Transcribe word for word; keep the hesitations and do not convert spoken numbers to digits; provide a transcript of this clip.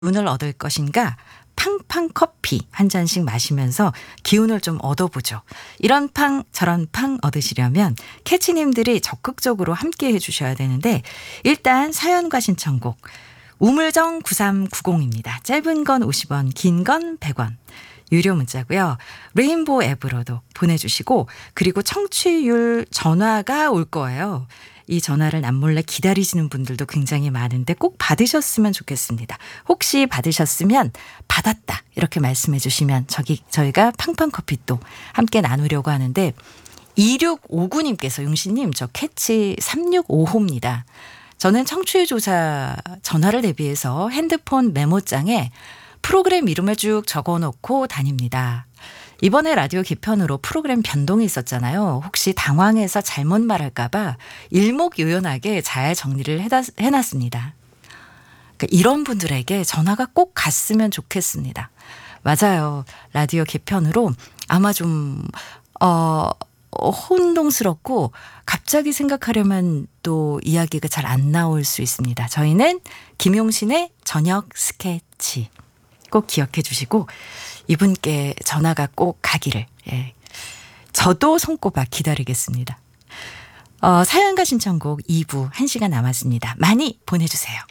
기운을 얻을 것인가? 팡팡 커피 한 잔씩 마시면서 기운을 좀 얻어보죠. 이런 팡 저런 팡 얻으시려면 캐치님들이 적극적으로 함께 해주셔야 되는데, 일단 사연과 신청곡 우물정 구삼구공입니다. 짧은 건 오십 원, 긴 건 백 원. 유료 문자고요. 레인보우 앱으로도 보내주시고, 그리고 청취율 전화가 올 거예요. 이 전화를 남몰래 기다리시는 분들도 굉장히 많은데 꼭 받으셨으면 좋겠습니다. 혹시 받으셨으면 받았다 이렇게 말씀해 주시면 저기 저희가 팡팡커피 또 함께 나누려고 하는데, 이육오구님께서 용신님 저 캐치 삼육오호입니다. 저는 청취율 조사 전화를 대비해서 핸드폰 메모장에 프로그램 이름을 쭉 적어놓고 다닙니다. 이번에 라디오 개편으로 프로그램 변동이 있었잖아요. 혹시 당황해서 잘못 말할까 봐 일목요연하게 잘 정리를 해놨습니다. 그러니까 이런 분들에게 전화가 꼭 갔으면 좋겠습니다. 맞아요. 라디오 개편으로 아마 좀 어, 혼동스럽고 갑자기 생각하려면 또 이야기가 잘 안 나올 수 있습니다. 저희는 김용신의 저녁 스케치 꼭 기억해 주시고 이분께 전화가 꼭 가기를, 예, 저도 손꼽아 기다리겠습니다. 어, 사연과 신청곡 이 부 한 시간 남았습니다. 많이 보내주세요.